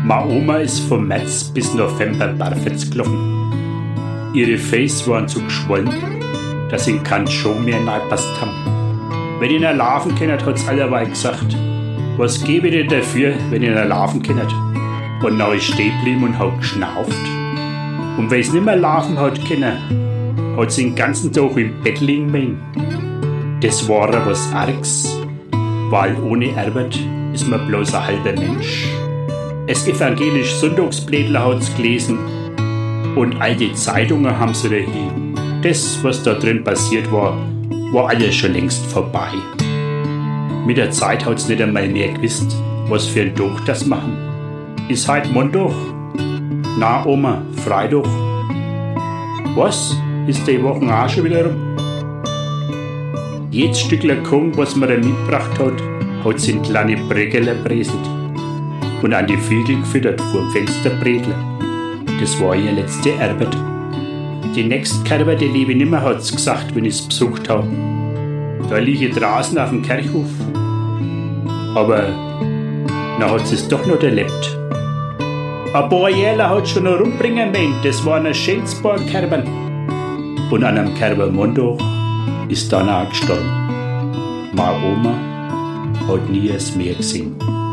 Meine Oma ist vom März bis November barfuß gelaufen. Ihre Face waren so geschwollen, dass sie in keinen Schuh mehr reingepasst haben. Wenn ihr ihn laufen kennt, hat's allerweil gesagt, was gebe ich denn dafür, wenn ihr ihn laufen kennt? Und dann ist stehen geblieben und hat geschnauft. Und wenn es nicht mehr laufen hat können, hat sie den ganzen Tag im Bett liegen müssen. Das war was Args, weil ohne Arbeit ist man bloß ein halber Mensch. Das evangelische Sonntagsblättler hat's gelesen und all die Zeitungen haben sie dahin. Das, was da drin passiert war alles schon längst vorbei. Mit der Zeit hat's nicht einmal mehr gewusst, was für ein Tag das machen. Ist heute Montag? Na Oma, Freitag. Was? Ist die Woche auch schon wieder rum? Jedes Stückchen Kuchen, was man da mitgebracht hat sie in kleine Brägele präselt und an die Vögel gefüttert vorm Fenster brätle. Das war ihr letzte Arbeit. Die nächste Kerbe, die lebe ich nimmer, hat's gesagt, wenn ich's besucht hab. Da liege ich draußen auf dem Kirchhof. Aber na hat sie's doch noch erlebt. Ein paar Jährler hat schon noch rumbringen müssen, das waren ein schönes paar Kerben. Und an einem Kerbermontag ist dann auch gestorben. Meine Oma hat nie es mehr gesehen.